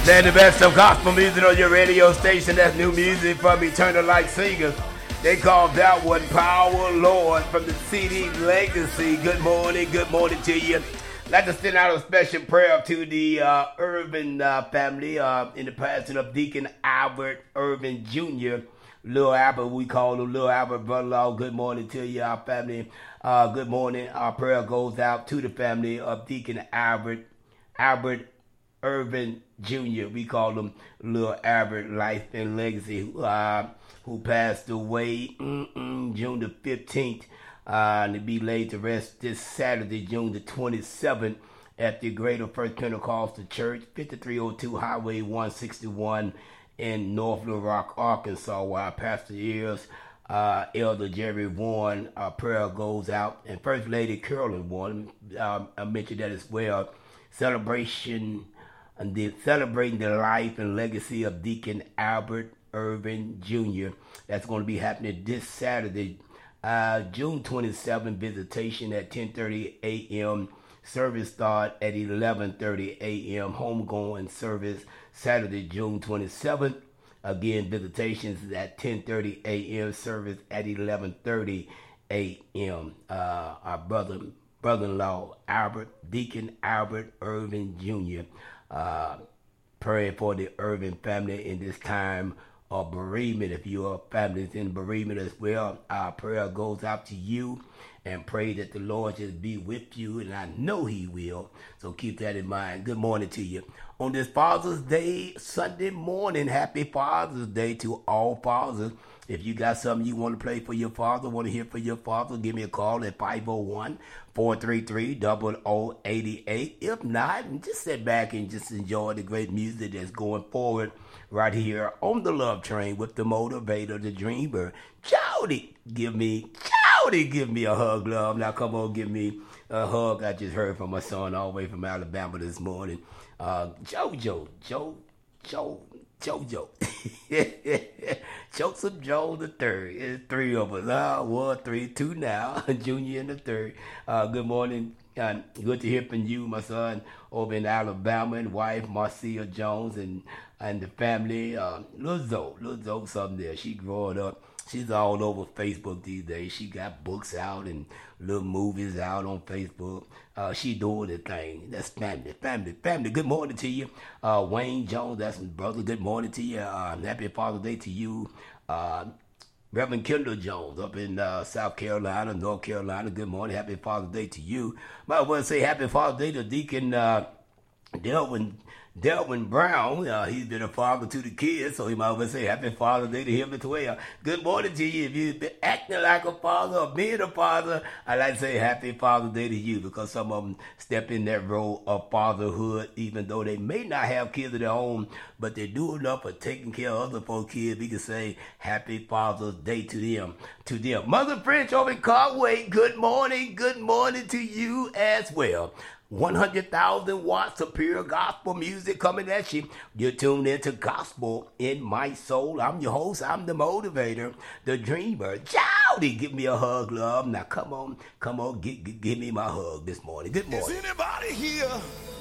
Playing the best of gospel music on your radio station. That's new music from Eternal Life Singers. They called that one Power Lord from the CD Legacy. Good morning to you. I'd like to send out a special prayer to the Irvin family in the passing of Deacon Albert Irvin Jr. Lil Albert, we call him Lil Albert, brother-in-law. Good morning to you, our family. Good morning. Our prayer goes out to the family of Deacon Albert Irvin Jr. We call him Lil Albert, Life and Legacy, who passed away June the 15th. To be laid to rest this Saturday, June the 27th, at the Greater First Pentecostal Church, 5302 Highway 161 in North Little Rock, Arkansas, where our pastor is, Elder Jerry Warren. Our prayer goes out, and First Lady Carolyn Warren, I mentioned that as well. Celebrating the life and legacy of Deacon Albert Irvin Jr. That's going to be happening this Saturday, June 27th, visitation at 10:30 a.m. Service start at 11:30 a.m. Homegoing service Saturday, June 27th. Again, visitations at 10:30 a.m. Service at 11:30 a.m. Our brother-in-law, Deacon Albert Irvin Jr., praying for the Irvin family in this time of bereavement. If your family is in bereavement as well, our prayer goes out to you, and pray that the Lord just be with you, and I know He will. So keep that in mind. Good morning to you. On this Father's Day, Sunday morning, happy Father's Day to all fathers. If you got something you want to play for your father, want to hear for your father, give me a call at 501-433-0088. If not, just sit back and just enjoy the great music that's going forward right here on the Love Train with the motivator, the dreamer. Jody, give me a hug, love. Now come on, give me a hug. I just heard from my son all the way from Alabama this morning. Jojo. Joseph Jones the third. It's three of us. 1, 3, 2 now. Junior and the third. Good morning. Good to hear from you, my son, over in Alabama, and wife Marcia Jones and the family. Lil Zoe, something there. She growing up. She's all over Facebook these days. She got books out and little movies out on Facebook. She doing the thing. That's family. Good morning to you. Wayne Jones, that's my brother. Good morning to you. Happy Father's Day to you. Reverend Kendall Jones up in South Carolina, North Carolina. Good morning. Happy Father's Day to you. Might as well say happy Father's Day to Deacon Delvin Brown. He's been a father to the kids, so he might well say happy Father's Day to him as well. Good morning to you. If you've been acting like a father or being a father, I'd like to say happy Father's Day to you, because some of them step in that role of fatherhood, even though they may not have kids of their own, but they do enough for taking care of other folks' kids. We can say happy Father's Day to them. Mother French over in Conway, good morning to you as well. 100,000 watts of pure gospel music coming at you. You're tuned into Gospel in My Soul. I'm your host. I'm the motivator, the dreamer. Jowdy, give me a hug, love. Now, come on, give me my hug this morning. Good morning. Is anybody here